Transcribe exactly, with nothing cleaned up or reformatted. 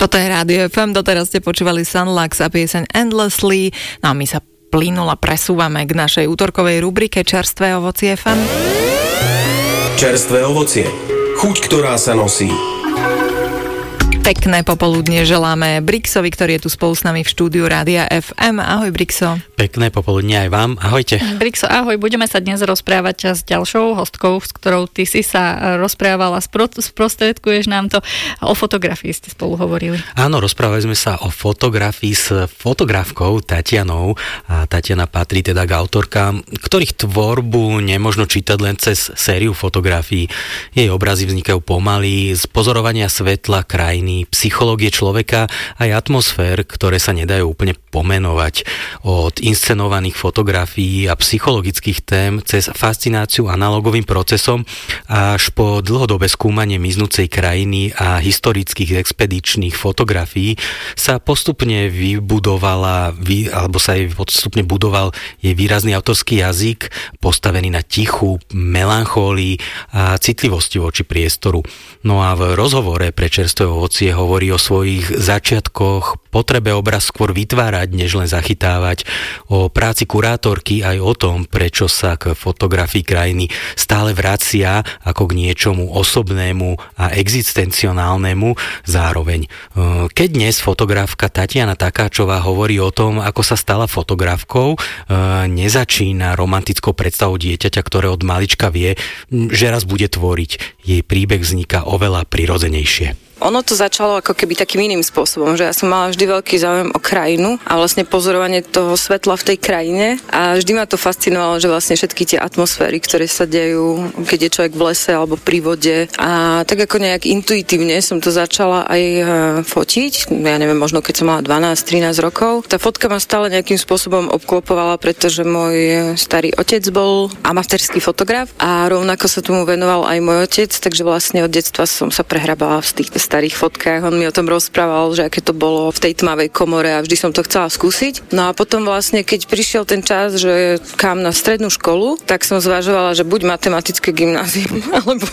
Toto je Rádio ef em, doteraz ste počúvali Sunlux a pieseň Endlessly. No a my sa plynula presúvame k našej útorkovej rubrike Čerstvé ovocie ef em. Čerstvé ovocie. Chuť, ktorá sa nosí. Pekné popoludne želáme Brixovi, ktorý je tu spolu s nami v štúdiu Rádia ef em. Ahoj, Brixo. Pekné popoludne aj vám. Ahojte. Brixo, ahoj. Budeme sa dnes rozprávať s ďalšou hostkou, s ktorou ty si sa rozprávala. Spro- sprostredkuješ nám to. O fotografii ste spolu hovorili. Áno, rozprávali sme sa o fotografii s fotografkou Tatianou. A Tatiana patrí teda k autorkám, ktorých tvorbu nemožno čítať len cez sériu fotografií. Jej obrazy vznikajú pomaly, z pozorovania svetla, krajiny, psychológie človeka aj atmosfér, ktoré sa nedajú úplne pomenovať. Od inscenovaných fotografií a psychologických tém cez fascináciu analogovým procesom až po dlhodobé skúmanie miznúcej krajiny a historických expedičných fotografií sa postupne vybudovala, alebo sa jej postupne budoval jej výrazný autorský jazyk, postavený na tichu, melanchólii a citlivosti voči priestoru. No a v rozhovore pre Čerstvé ovocie hovorí o svojich začiatkoch, potrebe obraz skôr vytvárať, než len zachytávať, o práci kurátorky aj o tom, prečo sa k fotografii krajiny stále vracia ako k niečomu osobnému a existencionálnemu zároveň. Keď dnes fotografka Tatiana Takáčová hovorí o tom, ako sa stala fotografkou, nezačína romantickou predstavou dieťaťa, ktoré od malička vie, že raz bude tvoriť. Jej príbeh vzniká oveľa prirodzenejšie. Ono to začalo ako keby takým iným spôsobom, že ja som mala vždy veľký záujem o krajinu a vlastne pozorovanie toho svetla v tej krajine a vždy ma to fascinovalo, že vlastne všetky tie atmosféry, ktoré sa dejú, keď je človek v lese alebo pri vode a tak ako nejak intuitívne som to začala aj fotiť, ja neviem, možno keď som mala dvanásť trinásť rokov. Tá fotka ma stále nejakým spôsobom obklopovala, pretože môj starý otec bol amatérský fotograf a rovnako sa tomu venoval aj môj otec, takže vlastne od detstva som sa prehrabala v tých starých fotkách. On mi o tom rozprával, že aké to bolo v tej tmavej komore a vždy som to chcela skúsiť. No a potom vlastne, keď prišiel ten čas, že kam na strednú školu, tak som zvažovala, že buď matematické gymnázium, alebo